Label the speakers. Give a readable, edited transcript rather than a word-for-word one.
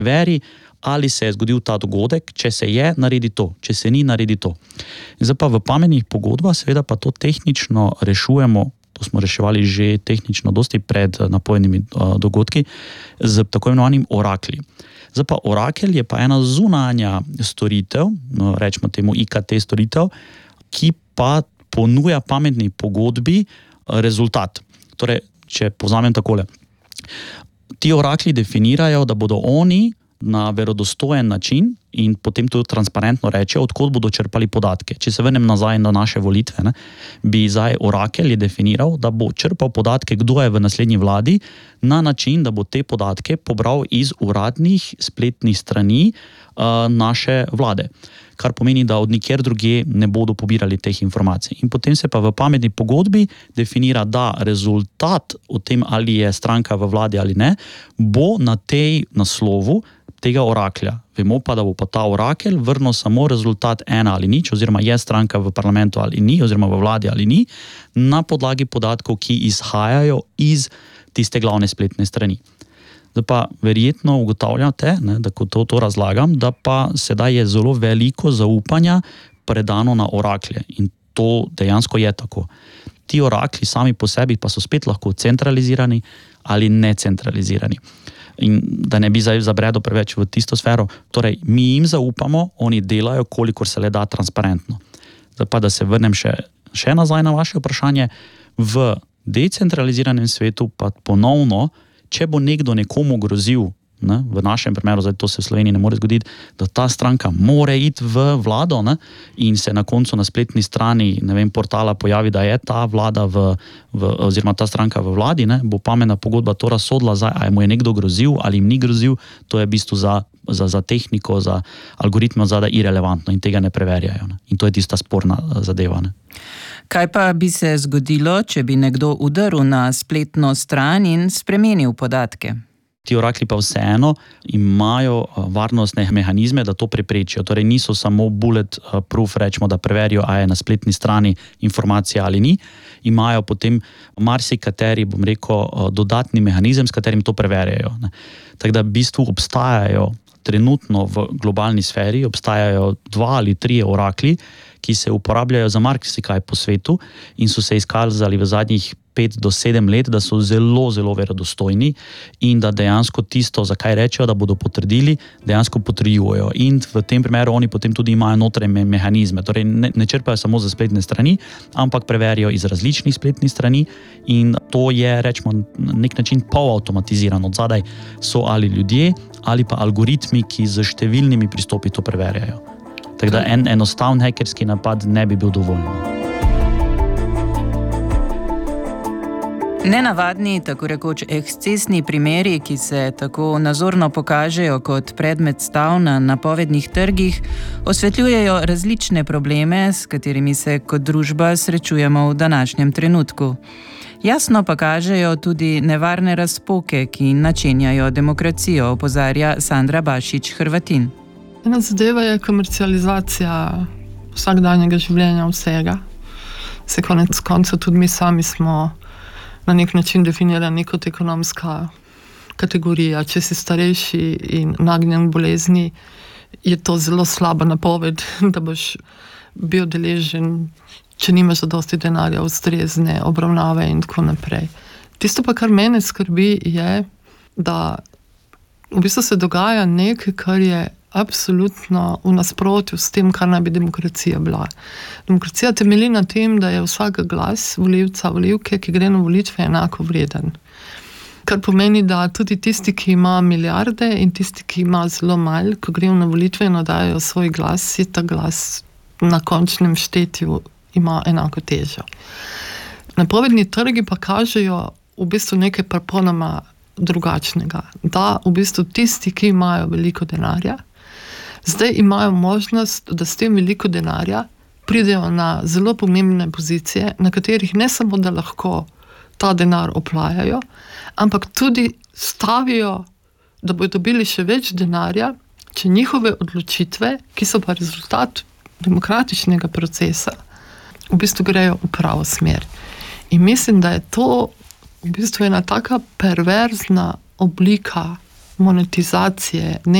Speaker 1: preveri, ali se je zgodil ta dogodek, če se je, naredi to, če se ni, naredi to. Zdaj pa v pametnih pogodbah seveda pa to tehnično rešujemo, to smo reševali že tehnično dosti pred napovednimi dogodki, z tako imenovanim orakli. Zdaj pa orakelj je pa ena zunanja storitev, rečemo temu IKT storitev, ki pa ponuja pametni pogodbi rezultat. Torej, če povzamem takole. Ti orakli definirajo, da bodo oni na verodostojen način in potem tudi transparentno rečejo, odkot bodo črpali podatke. Če se vrnem nazaj na naše volitve, bi zdaj orakelj je definiral, da bo črpal podatke, kdo je v naslednji vladi, na način, da bo te podatke pobral iz uradnih spletnih strani naše vlade. Kar pomeni, da od nikjer drugje ne bodo pobirali teh informacij. In potem se pa v pametni pogodbi definira, da rezultat o tem, ali je stranka v vladi ali ne, bo na tej naslovu tega oraklja. Vemo pa, da bo pa ta orakelj vrnil samo rezultat 1 ali nič, oziroma je stranka v parlamentu ali ni, oziroma v vladi ali ni, na podlagi podatkov, ki izhajajo iz tiste glavne spletne strani. Da pa verjetno ugotavljate, da ko to razlagam, da pa sedaj je zelo veliko zaupanja predano na oraklje in to dejansko je tako. Ti orakli sami po sebi pa so spet lahko centralizirani ali necentralizirani. In da ne bi zdaj zabredel preveč v tisto sfero, torej mi jim zaupamo, oni delajo, kolikor se le da transparentno. Zdaj pa, da se vrnem še nazaj na vaše vprašanje, v decentraliziranem svetu pa ponovno, če bo nekdo nekomu grozil, v našem primeru, zdaj to se v Sloveniji ne more zgoditi, da ta stranka more iti v vlado in se na koncu na spletni strani portala pojavi, da je ta vlada oziroma ta stranka v vladi, bo pametna pogodba to razsodila, ali mu je nekdo grozil ali jim ni grozil, to je v bistvu za tehniko, za algoritme zadaj irelevantno in tega ne preverjajo. In to je tista sporna zadeva.
Speaker 2: Kaj pa bi se zgodilo, če bi nekdo udrl na spletno stran in spremenil podatke?
Speaker 1: Ti orakli pa vseeno imajo varnostne mehanizme, da to preprečijo. Torej niso samo bulletproof, rečemo, da preverijo, a je na spletni strani informacija ali ni. Imajo potem marsikateri, dodatni mehanizem, s katerim to preverjajo. Tako da v bistvu obstajajo trenutno v globalni sferi, obstajajo 2 ali 3 orakli, ki se uporabljajo za marsikaj po svetu in so se izkazali v zadnjih 5 do 7 let, da so zelo, zelo verodostojni in da dejansko tisto, za kaj rečejo, da bodo potrdili, dejansko potrjujejo. In v tem primeru oni potem tudi imajo notranje mehanizme. Torej ne črpajo samo za spletne strani, ampak preverijo iz različnih spletnih strani in to je, rečemo, na nek način polavtomatizirano. Od zadaj so ali ljudje ali pa algoritmi, ki z številnimi pristopi to preverjajo. Tako da enostaven hekerski napad ne bi bil dovolj.
Speaker 2: Nenavadni, tako rekoč ekscesni primeri, ki se tako nazorno pokažejo kot predmet stav na napovednih trgih, osvetljujejo različne probleme, s katerimi se kot družba srečujemo v današnjem trenutku. Jasno pa kažejo tudi nevarne razpoke, ki načenjajo demokracijo, opozarja Sandra Bašič Hrvatin.
Speaker 3: Ena zadeva je komercializacija vsakdanjega življenja vsega. Se konec konca tudi mi sami smo na nek način definirani kot ekonomska kategorija. Če si starejši in nagnjen bolezni, je to zelo slaba napoved, da boš bil deležen, če nimaš zadosti denarja, ustrezne obravnave in tako naprej. Tisto pa, kar mene skrbi, je, da v bistvu se dogaja nekaj, kar je absolutno v nasprotju s tem, kar naj bi demokracija bila. Demokracija temelji na tem, da je vsak glas volivca, volivke, ki gre na volitve, enako vreden. Kar pomeni, da tudi tisti, ki ima milijarde in tisti, ki ima zelo malo, ko grejo na volitve in oddajajo svoj glas, si ta glas na končnem štetju ima enako težo. Napovedni trgi pa kažejo v bistvu nekaj popolnoma drugačnega. Da v bistvu tisti, ki imajo veliko denarja, zdaj imajo možnost, da s tem veliko denarja pridejo na zelo pomembne pozicije, na katerih ne samo, da lahko ta denar oplajajo, ampak tudi stavijo, da bodo dobili še več denarja, če njihove odločitve, ki so pa rezultat demokratičnega procesa, v bistvu grejo v pravo smer. In mislim, da je to v bistvu ena taka perverzna oblika monetizacije